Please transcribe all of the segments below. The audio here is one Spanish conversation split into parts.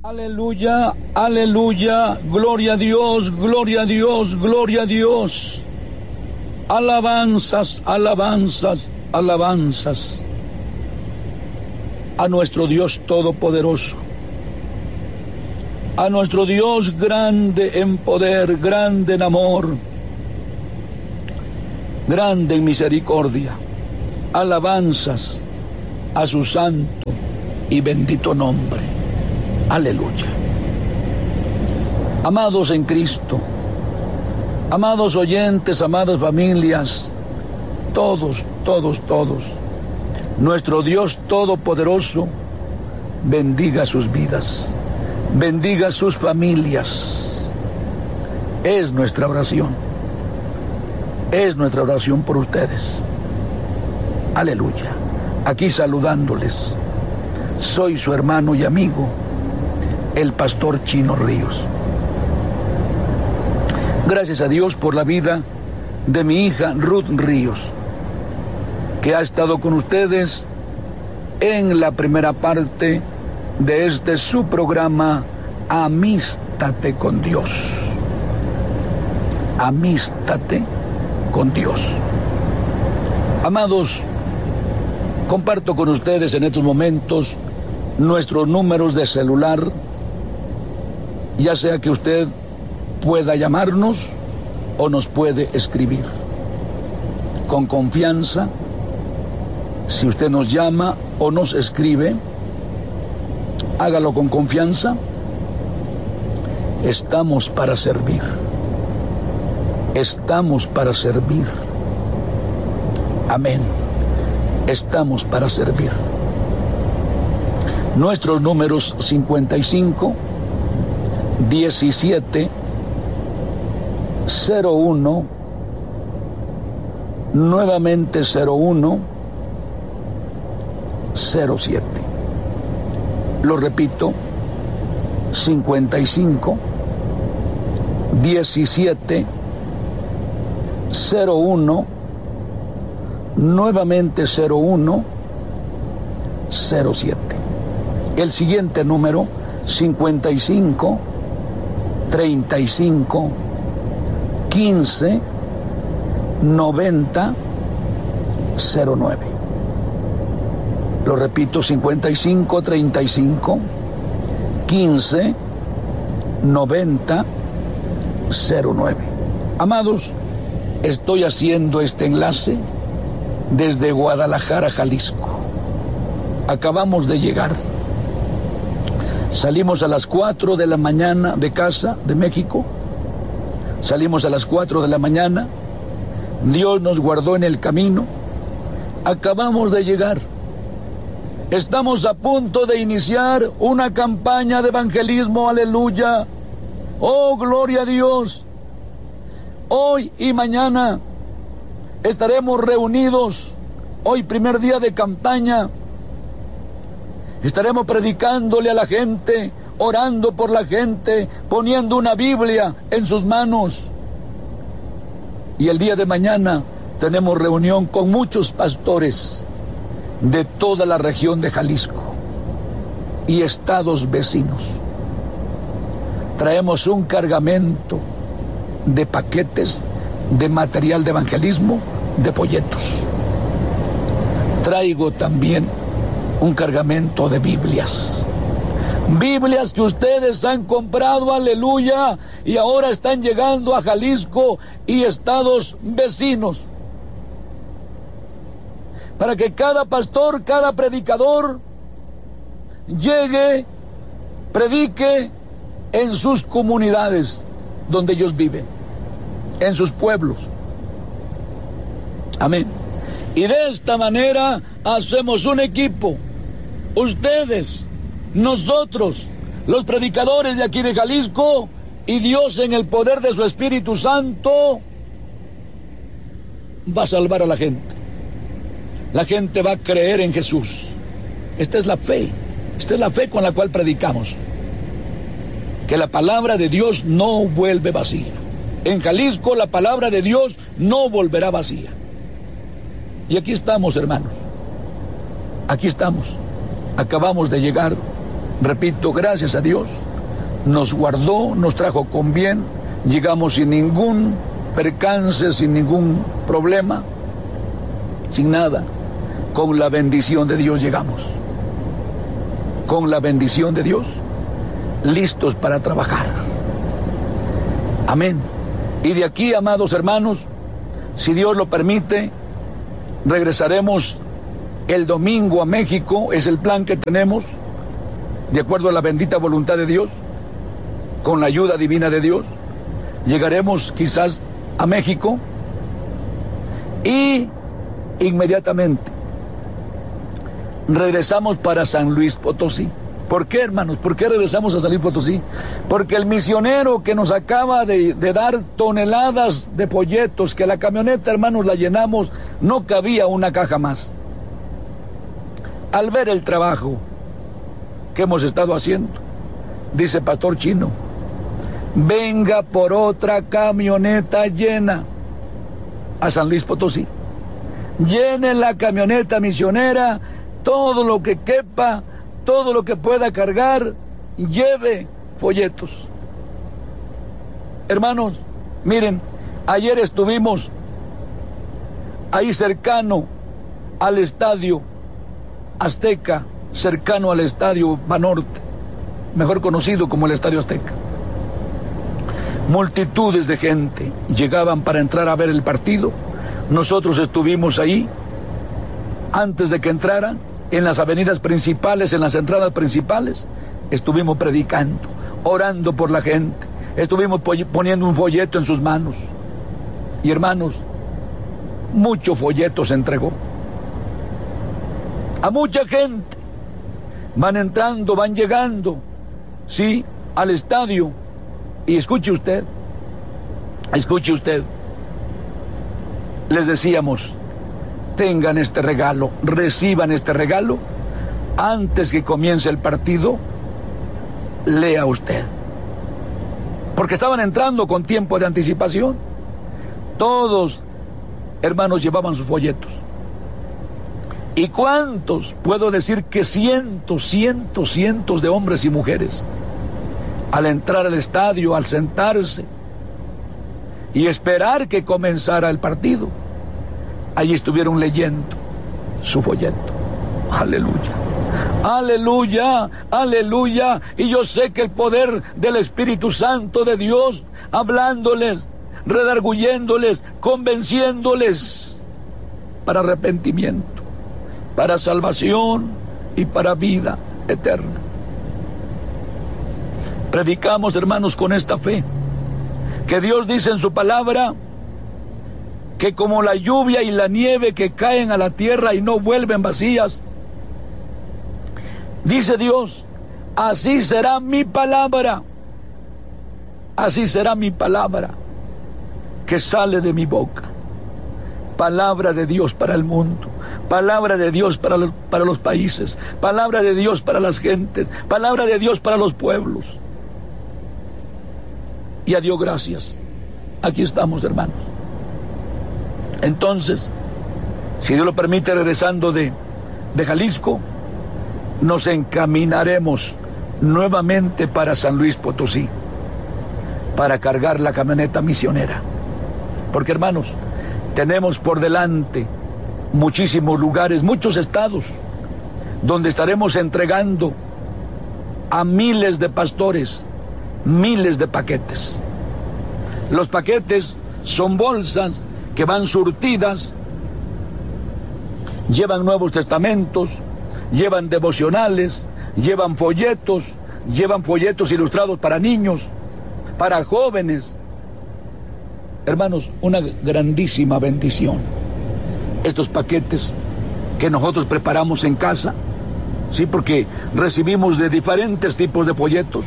Aleluya, aleluya, gloria a Dios, gloria a Dios, gloria a Dios. Alabanzas, alabanzas, alabanzas a nuestro Dios todopoderoso, a nuestro Dios grande en poder, grande en amor, grande en misericordia. Alabanzas a su santo y bendito nombre. Aleluya. Amados en Cristo, amados oyentes, amadas familias, todos, nuestro Dios todopoderoso bendiga sus vidas, bendiga sus familias. Es nuestra oración por ustedes. Aleluya. Aquí saludándoles, soy su hermano y amigo, el pastor Chino Ríos. Gracias a Dios por la vida de mi hija Ruth Ríos, que ha estado con ustedes en la primera parte de este su programa Amístate con Dios. Amístate con Dios. Amados, comparto con ustedes en estos momentos nuestros números de celular, ya sea que usted pueda llamarnos o nos puede escribir. Con confianza, si usted nos llama o nos escribe, hágalo con confianza. Estamos para servir. Estamos para servir. Amén. Estamos para servir. Nuestros números 55 17 01, nuevamente 01 07. Lo repito, 55 17 01, nuevamente 01 07. El siguiente número, 55 35 15 90 09. Lo repito, 55 35 15 90 09. Amados, estoy haciendo este enlace desde Guadalajara, Jalisco. Acabamos de llegar. Salimos a las 4 de la mañana de casa de México. Salimos a las 4 de la mañana. Dios nos guardó en el camino. Acabamos de llegar. Estamos a punto de iniciar una campaña de evangelismo. Aleluya. Oh, gloria a Dios. Hoy y mañana estaremos reunidos. Hoy, primer día de campaña. Estaremos predicándole a la gente, orando por la gente, poniendo una Biblia en sus manos. Y el día de mañana tenemos reunión con muchos pastores de toda la región de Jalisco y estados vecinos. Traemos un cargamento de paquetes de material de evangelismo, de folletos. Traigo también un cargamento de Biblias. Biblias que ustedes han comprado, aleluya, y ahora están llegando a Jalisco y estados vecinos. Para que cada pastor, cada predicador llegue, predique en sus comunidades donde ellos viven, en sus pueblos. Amén. Y de esta manera hacemos un equipo. Ustedes, nosotros, los predicadores de aquí de Jalisco, y Dios en el poder de su Espíritu Santo va a salvar a la gente. La gente va a creer en Jesús. Esta es la fe. Esta es la fe con la cual predicamos. Que la palabra de Dios no vuelve vacía. En Jalisco la palabra de Dios no volverá vacía. Y aquí estamos, hermanos. Aquí estamos. Acabamos de llegar Repito, gracias a Dios, nos guardó, nos trajo con bien, llegamos sin ningún percance, sin ningún problema, sin nada. Con la bendición de Dios llegamos. Con la bendición de Dios, listos para trabajar. Amén. Y de aquí, amados hermanos, si Dios lo permite, regresaremos el domingo a México. Es el plan que tenemos, de acuerdo a la bendita voluntad de Dios, con la ayuda divina de Dios. Llegaremos quizás a México y inmediatamente regresamos para San Luis Potosí. ¿Por qué, hermanos? ¿Por qué regresamos a San Luis Potosí? Porque el misionero que nos acaba de dar toneladas de folletos, que la camioneta, hermanos, la llenamos, no cabía una caja más. Al ver el trabajo que hemos estado haciendo, dice Pastor Chino, venga por otra camioneta llena a San Luis Potosí. Llene la camioneta misionera, todo lo que quepa, todo lo que pueda cargar, lleve folletos. Hermanos, miren, ayer estuvimos ahí cercano al estadio Azteca, cercano al estadio Banorte, mejor conocido como el Estadio Azteca. Multitudes de gente llegaban para entrar a ver el partido. Nosotros estuvimos ahí antes de que entraran, en las avenidas principales, en las entradas principales. Estuvimos predicando, orando por la gente. Estuvimos poniendo un folleto en sus manos. Y hermanos, muchos folletos se entregó a mucha gente. Van entrando, van llegando, sí, al estadio. Y escuche usted, les decíamos, tengan este regalo, reciban este regalo, antes que comience el partido, lea usted. Porque estaban entrando con tiempo de anticipación. Todos, hermanos, llevaban sus folletos. ¿Y cuántos? Puedo decir que cientos de hombres y mujeres, al entrar al estadio, al sentarse y esperar que comenzara el partido, allí estuvieron leyendo su folleto. Aleluya, aleluya, aleluya. Y yo sé que el poder del Espíritu Santo de Dios, hablándoles, redarguyéndoles, convenciéndoles para arrepentimiento, para salvación y para vida eterna. Predicamos, hermanos, con esta fe, que Dios dice en su palabra que como la lluvia y la nieve que caen a la tierra y no vuelven vacías, dice Dios, así será mi palabra, así será mi palabra que sale de mi boca. Palabra de Dios para el mundo, palabra de Dios para los países, palabra de Dios para las gentes, palabra de Dios para los pueblos. Y a Dios gracias, aquí estamos, hermanos. Entonces, si Dios lo permite, regresando de Jalisco, nos encaminaremos nuevamente para San Luis Potosí, para cargar la camioneta misionera. Porque, hermanos, tenemos por delante muchísimos lugares, muchos estados, donde estaremos entregando a miles de pastores, miles de paquetes. Los paquetes son bolsas que van surtidas, llevan Nuevos Testamentos, llevan devocionales, llevan folletos ilustrados para niños, para jóvenes. Hermanos, una grandísima bendición. Estos paquetes que nosotros preparamos en casa, sí, porque recibimos de diferentes tipos de folletos,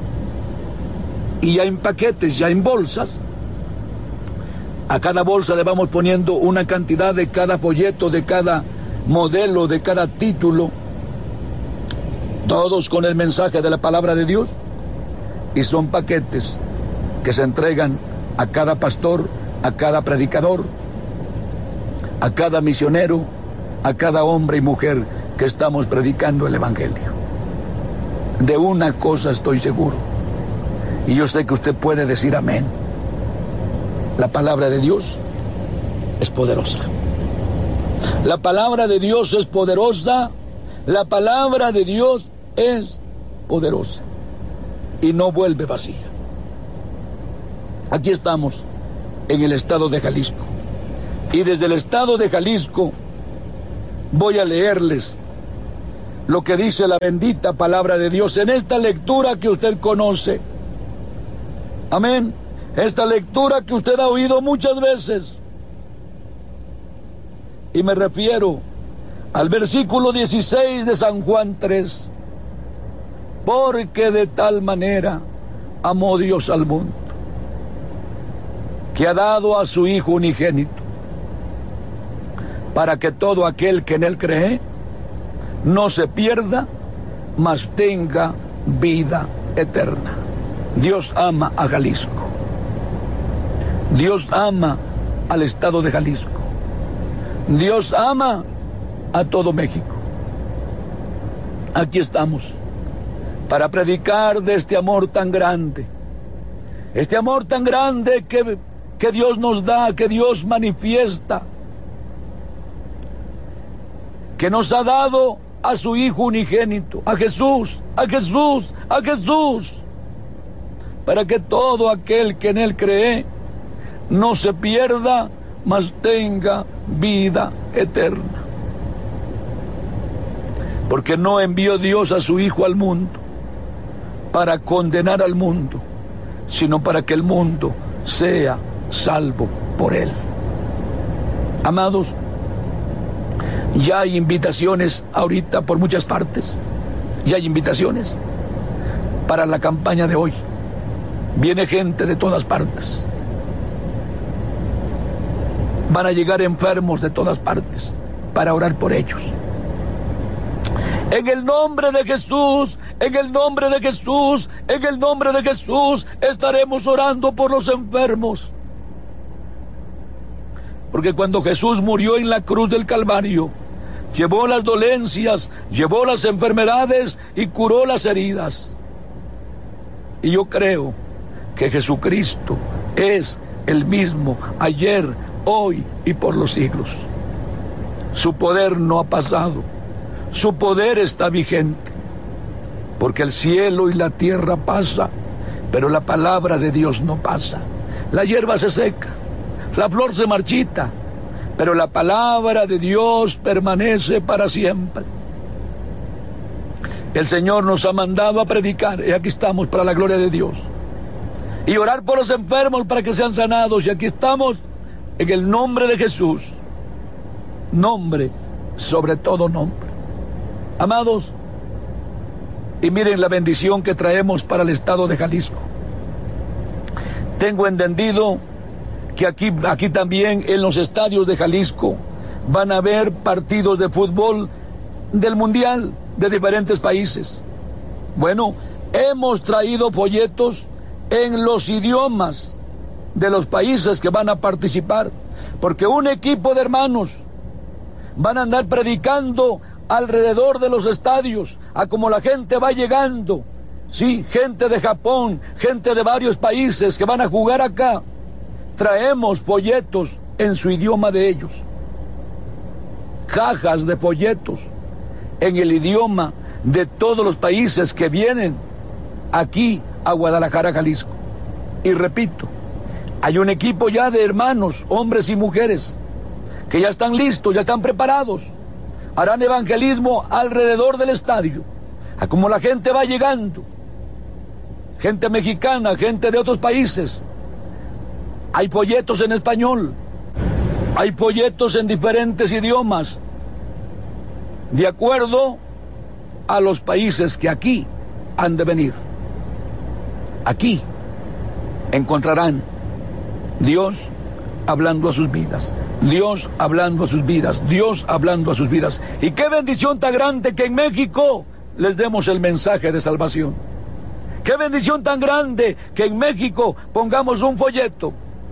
y ya en paquetes, ya en bolsas. A cada bolsa le vamos poniendo una cantidad de cada folleto, de cada modelo, de cada título, todos con el mensaje de la palabra de Dios. Y son paquetes que se entregan a cada pastor, a cada predicador, a cada misionero, a cada hombre y mujer que estamos predicando el Evangelio. De una cosa estoy seguro, y yo sé que usted puede decir amén. La palabra de Dios es poderosa. La palabra de Dios es poderosa. La palabra de Dios es poderosa y no vuelve vacía. Aquí estamos en el estado de Jalisco, y desde el estado de Jalisco voy a leerles lo que dice la bendita palabra de Dios en esta lectura que usted conoce. Amén. Esta lectura que usted ha oído muchas veces. Y me refiero al versículo 16 de San Juan 3. Porque de tal manera amó Dios al mundo, que ha dado a su Hijo unigénito, para que todo aquel que en él cree no se pierda, mas tenga vida eterna. Dios ama a Jalisco. Dios ama al estado de Jalisco. Dios ama a todo México. Aquí estamos para predicar de este amor tan grande. Este amor tan grande que Dios nos da, que Dios manifiesta, que nos ha dado a su Hijo unigénito, a Jesús, a Jesús, a Jesús, para que todo aquel que en él cree no se pierda, mas tenga vida eterna. Porque no envió Dios a su Hijo al mundo para condenar al mundo, sino para que el mundo sea salvo por él. Amados, ya hay invitaciones ahorita por muchas partes. Ya hay invitaciones para la campaña de hoy. Viene gente de todas partes. Van a llegar enfermos de todas partes para orar por ellos. En el nombre de Jesús, en el nombre de Jesús, en el nombre de Jesús, estaremos orando por los enfermos. Porque cuando Jesús murió en la cruz del Calvario, llevó las dolencias, llevó las enfermedades y curó las heridas. Y yo creo que Jesucristo es el mismo ayer, hoy y por los siglos. Su poder no ha pasado. Su poder está vigente. Porque el cielo y la tierra pasan, pero la palabra de Dios no pasa. La hierba se seca, la flor se marchita, pero la palabra de Dios permanece para siempre. El Señor nos ha mandado a predicar, y aquí estamos para la gloria de Dios. Y orar por los enfermos para que sean sanados, y aquí estamos en el nombre de Jesús. Nombre sobre todo nombre. Amados, y miren la bendición que traemos para el estado de Jalisco. Tengo entendido que aquí también en los estadios de Jalisco van a haber partidos de fútbol del mundial de diferentes países. Bueno, hemos traído folletos en los idiomas de los países que van a participar, porque un equipo de hermanos van a andar predicando alrededor de los estadios, a como la gente va llegando. Sí, gente de Japón, gente de varios países que van a jugar acá. Traemos folletos en su idioma de ellos. Cajas de folletos en el idioma de todos los países que vienen aquí a Guadalajara, Jalisco. Y repito, hay un equipo ya de hermanos, hombres y mujeres, que ya están listos, ya están preparados. Harán evangelismo alrededor del estadio, a como la gente va llegando. Gente mexicana, gente de otros países. Hay folletos en español, hay folletos en diferentes idiomas, de acuerdo a los países que aquí han de venir. Aquí encontrarán Dios hablando a sus vidas, Dios hablando a sus vidas, Dios hablando a sus vidas. Y qué bendición tan grande que en México les demos el mensaje de salvación. Qué bendición tan grande que en México pongamos un folleto,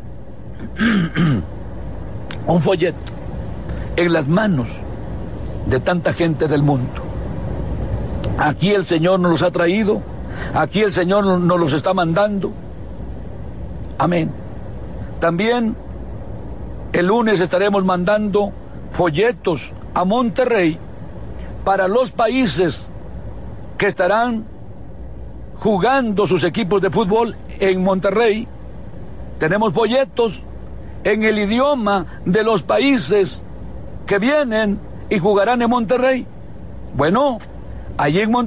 un folleto en las manos de tanta gente del mundo. Aquí el Señor nos los ha traído, aquí el Señor nos los está mandando. Amén. También el lunes estaremos mandando folletos a Monterrey para los países que estarán jugando sus equipos de fútbol en Monterrey. Tenemos folletos en el idioma de los países que vienen y jugarán en Monterrey. Bueno, allí en Monterrey